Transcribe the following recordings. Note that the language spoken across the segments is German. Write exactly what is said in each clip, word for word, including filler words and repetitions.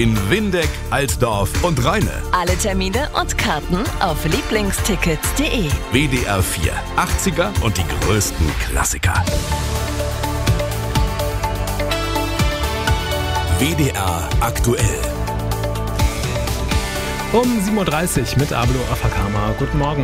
In Windeck, Altdorf und Rheine. Alle Termine und Karten auf lieblingstickets punkt de. W D R vier, achtziger und die größten Klassiker. W D R aktuell. Um sieben Uhr dreißig mit Ablo Afakama. Guten Morgen.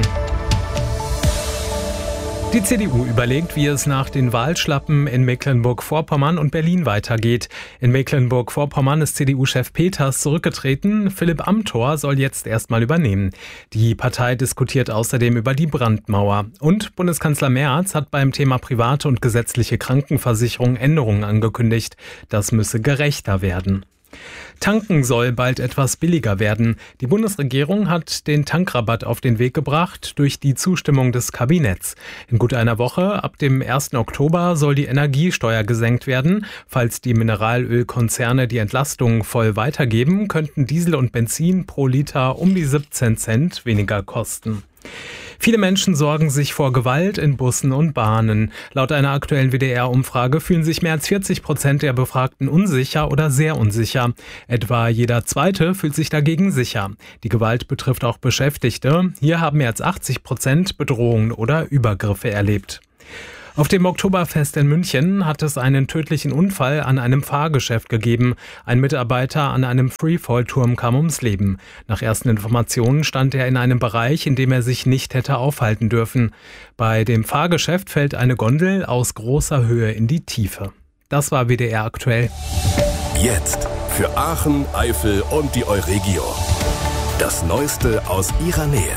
Die C D U überlegt, wie es nach den Wahlschlappen in Mecklenburg-Vorpommern und Berlin weitergeht. In Mecklenburg-Vorpommern ist C D U-Chef Peters zurückgetreten. Philipp Amthor soll jetzt erstmal übernehmen. Die Partei diskutiert außerdem über die Brandmauer. Und Bundeskanzler Merz hat beim Thema private und gesetzliche Krankenversicherung Änderungen angekündigt. Das müsse gerechter werden. Tanken soll bald etwas billiger werden. Die Bundesregierung hat den Tankrabatt auf den Weg gebracht durch die Zustimmung des Kabinetts. In gut einer Woche, ab dem ersten Oktober, soll die Energiesteuer gesenkt werden. Falls die Mineralölkonzerne die Entlastung voll weitergeben, könnten Diesel und Benzin pro Liter um die siebzehn Cent weniger kosten. Viele Menschen sorgen sich vor Gewalt in Bussen und Bahnen. Laut einer aktuellen W D R-Umfrage fühlen sich mehr als vierzig Prozent der Befragten unsicher oder sehr unsicher. Etwa jeder Zweite fühlt sich dagegen sicher. Die Gewalt betrifft auch Beschäftigte. Hier haben mehr als achtzig Prozent Bedrohungen oder Übergriffe erlebt. Auf dem Oktoberfest in München hat es einen tödlichen Unfall an einem Fahrgeschäft gegeben. Ein Mitarbeiter an einem Freefall-Turm kam ums Leben. Nach ersten Informationen stand er in einem Bereich, in dem er sich nicht hätte aufhalten dürfen. Bei dem Fahrgeschäft fällt eine Gondel aus großer Höhe in die Tiefe. Das war W D R aktuell. Jetzt für Aachen, Eifel und die Euregio. Das Neueste aus ihrer Nähe.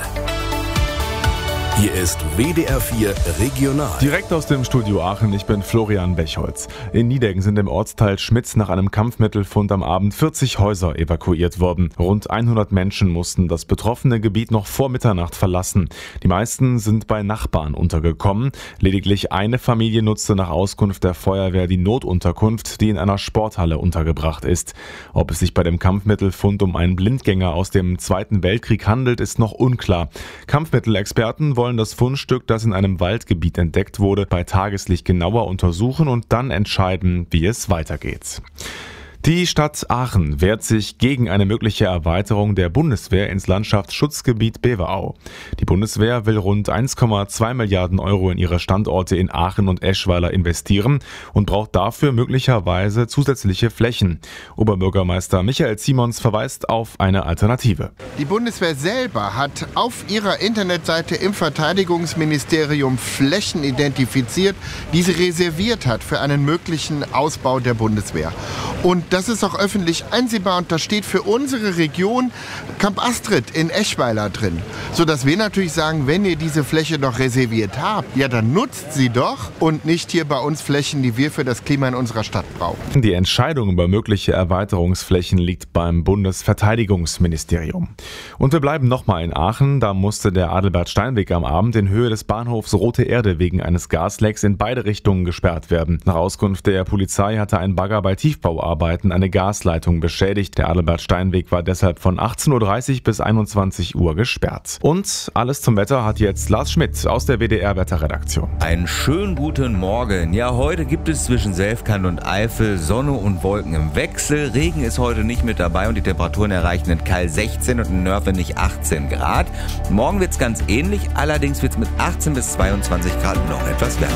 Hier ist W D R vier Regional. Direkt aus dem Studio Aachen, ich bin Florian Bechholz. In Nideggen sind im Ortsteil Schmitz nach einem Kampfmittelfund am Abend vierzig Häuser evakuiert worden. Rund hundert Menschen mussten das betroffene Gebiet noch vor Mitternacht verlassen. Die meisten sind bei Nachbarn untergekommen. Lediglich eine Familie nutzte nach Auskunft der Feuerwehr die Notunterkunft, die in einer Sporthalle untergebracht ist. Ob es sich bei dem Kampfmittelfund um einen Blindgänger aus dem Zweiten Weltkrieg handelt, ist noch unklar. Kampfmittelexperten wollen das Fundstück, das in einem Waldgebiet entdeckt wurde, bei Tageslicht genauer untersuchen und dann entscheiden, wie es weitergeht. Die Stadt Aachen wehrt sich gegen eine mögliche Erweiterung der Bundeswehr ins Landschaftsschutzgebiet Beverau. Die Bundeswehr will rund eins Komma zwei Milliarden Euro in ihre Standorte in Aachen und Eschweiler investieren und braucht dafür möglicherweise zusätzliche Flächen. Oberbürgermeister Michael Simons verweist auf eine Alternative. Die Bundeswehr selber hat auf ihrer Internetseite im Verteidigungsministerium Flächen identifiziert, die sie reserviert hat für einen möglichen Ausbau der Bundeswehr. Und das ist auch öffentlich einsehbar und da steht für unsere Region Camp Astrid in Eschweiler drin. Sodass wir natürlich sagen, wenn ihr diese Fläche doch reserviert habt, ja dann nutzt sie doch und nicht hier bei uns Flächen, die wir für das Klima in unserer Stadt brauchen. Die Entscheidung über mögliche Erweiterungsflächen liegt beim Bundesverteidigungsministerium. Und wir bleiben nochmal in Aachen. Da musste der Adalbert-Steinweg am Abend in Höhe des Bahnhofs Rote Erde wegen eines Gaslecks in beide Richtungen gesperrt werden. Nach Auskunft der Polizei hatte ein Bagger bei Tiefbauarbeiten eine Gasleitung beschädigt. Der Adalbert-Steinweg war deshalb von achtzehn Uhr dreißig bis einundzwanzig Uhr gesperrt. Und alles zum Wetter hat jetzt Lars Schmidt aus der W D R-Wetterredaktion. Einen schönen guten Morgen. Ja, heute gibt es zwischen Selfkant und Eifel Sonne und Wolken im Wechsel. Regen ist heute nicht mit dabei und die Temperaturen erreichen in Keil sechzehn und in Nörvenich achtzehn Grad. Morgen wird es ganz ähnlich, allerdings wird es mit achtzehn bis zweiundzwanzig Grad noch etwas wärmer.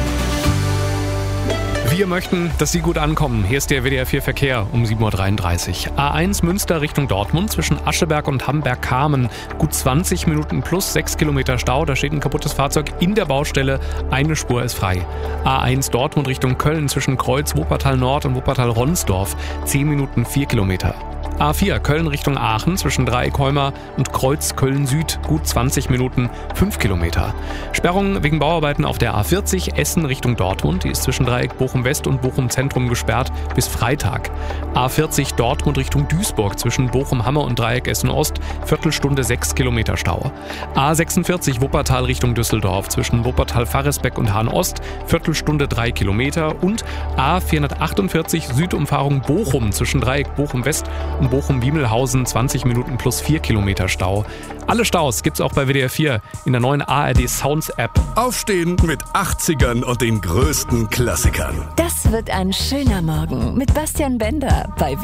Wir möchten, dass Sie gut ankommen. Hier ist der W D R vier Verkehr um sieben Uhr dreiunddreißig. A eins Münster Richtung Dortmund zwischen Ascheberg und Hamberg-Kamen. Gut zwanzig Minuten plus sechs Kilometer Stau. Da steht ein kaputtes Fahrzeug in der Baustelle. Eine Spur ist frei. A eins Dortmund Richtung Köln zwischen Kreuz Wuppertal Nord und Wuppertal Ronsdorf. zehn Minuten vier Kilometer. A vier Köln Richtung Aachen zwischen Dreieck-Heuma und Kreuz Köln Süd, gut zwanzig Minuten, fünf Kilometer. Sperrung wegen Bauarbeiten auf der A vierzig Essen Richtung Dortmund, die ist zwischen Dreieck Bochum West und Bochum Zentrum gesperrt bis Freitag. A vierzig Dortmund Richtung Duisburg zwischen Bochum Hamme und Dreieck Essen Ost, Viertelstunde sechs Kilometer Stau. A sechsundvierzig Wuppertal Richtung Düsseldorf zwischen Wuppertal Faresbeck und Hahn Ost, Viertelstunde drei Kilometer und A vierhundertachtundvierzig Südumfahrung Bochum zwischen Dreieck Bochum West und Bochum-Wiemelhausen, zwanzig Minuten plus vier Kilometer Stau. Alle Staus gibt's auch bei W D R vier in der neuen A R D Sounds App. Aufstehen mit achtzigern und den größten Klassikern. Das wird ein schöner Morgen mit Bastian Bender bei